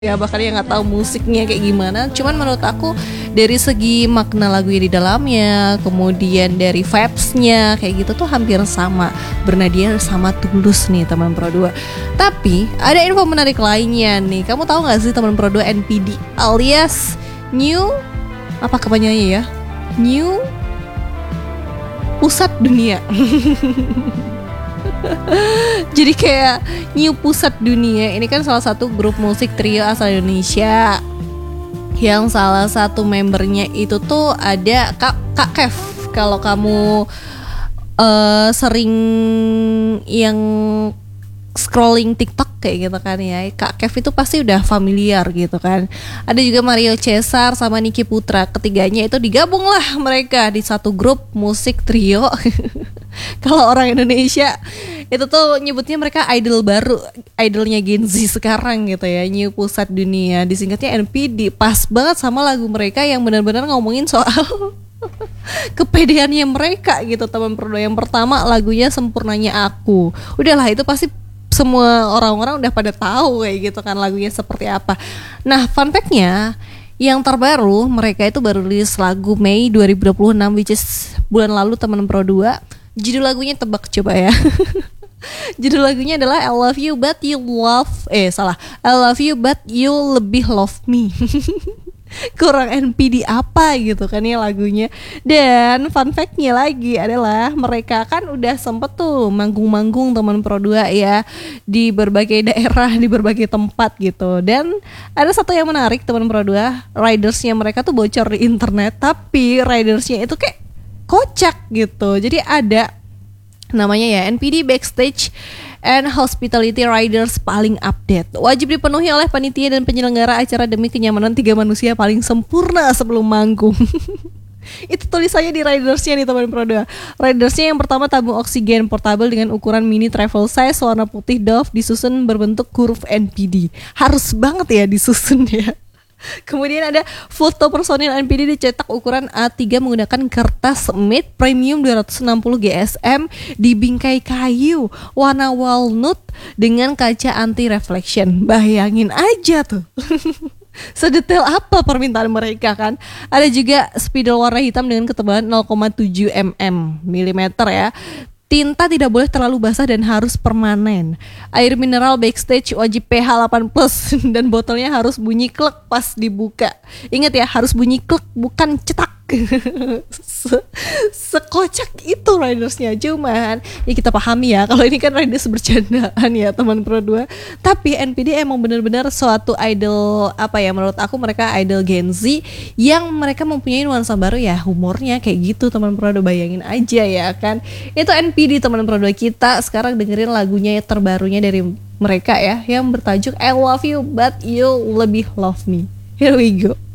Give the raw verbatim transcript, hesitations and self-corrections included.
ya, bahkan yang nggak tahu musiknya kayak gimana. Cuman menurut aku dari segi makna lagunya di dalamnya, kemudian dari vibes-nya kayak gitu tuh hampir sama, bernada sama Tulus nih teman Pro dua. Tapi ada info menarik lainnya nih. Kamu tahu nggak sih teman Pro dua, N P D alias New apa kepanjangannya ya? New Pusat Dunia. Jadi kayak New Pusat Dunia ini kan salah satu grup musik trio asal Indonesia yang salah satu membernya itu tuh ada Kak Kak Kev. Kalau kamu uh, sering yang scrolling TikTok kayak gitu kan ya, Kak Kev itu pasti udah familiar gitu kan. Ada juga Mario Cesar sama Niki Putra. Ketiganya itu digabung lah mereka di satu grup musik trio. Kalau orang Indonesia itu tuh nyebutnya mereka idol baru, idolnya Gen Z sekarang gitu ya, New Pusat Dunia, disingkatnya N P D. Pas banget sama lagu mereka yang benar-benar ngomongin soal kepedeannya mereka gitu teman Pro dua. Yang pertama lagunya Sempurnanya Aku. Udahlah itu pasti semua orang-orang udah pada tahu kayak gitu kan lagunya seperti apa. Nah, fun fact-nya yang terbaru mereka itu baru rilis lagu Mei dua ribu dua puluh enam, which is bulan lalu teman Pro dua. Judul lagunya tebak coba ya. Judul lagunya adalah I love you but you love Eh salah I love you but you lebih love me. Kurang N P D apa gitu kan ya lagunya. Dan fun fact-nya lagi adalah mereka kan udah sempet tuh manggung-manggung teman Pro dua ya, di berbagai daerah, di berbagai tempat gitu. Dan ada satu yang menarik teman Pro dua, ridersnya mereka tuh bocor di internet. Tapi ridersnya itu kayak kocak gitu. Jadi ada namanya ya N P D Backstage and Hospitality Riders paling update. Wajib dipenuhi oleh panitia dan penyelenggara acara demi kenyamanan tiga manusia paling sempurna sebelum manggung. Itu tulisannya di ridersnya nih teman Pro dua. Ridersnya yang pertama tabung oksigen portable dengan ukuran mini travel size warna putih doff disusun berbentuk huruf N P D. Harus banget ya disusun ya. Kemudian ada foto personil N P D dicetak ukuran A tiga menggunakan kertas made premium dua ratus enam puluh G S M di bingkai kayu warna walnut dengan kaca anti reflection. Bayangin aja tuh. Sedetail apa permintaan mereka kan. Ada juga spidol warna hitam dengan ketebalan nol koma tujuh milimeter ya. Tinta tidak boleh terlalu basah dan harus permanen. Air mineral backstage wajib pH delapan plus dan botolnya harus bunyi klek pas dibuka. Ingat ya, harus bunyi klek bukan cetak. Se- sekocak itu ridersnya. Cuman ya kita pahami ya kalau ini kan riders bercandaan ya teman Pro dua. Tapi N P D emang benar-benar suatu idol, apa ya, menurut aku mereka idol Gen Z yang mereka mempunyai nuansa baru ya, humornya kayak gitu teman Pro dua. Bayangin aja ya kan. Itu N P D teman Pro dua. Kita sekarang dengerin lagunya yang terbarunya dari mereka ya, yang bertajuk I love you but you lebih love me. Here we go.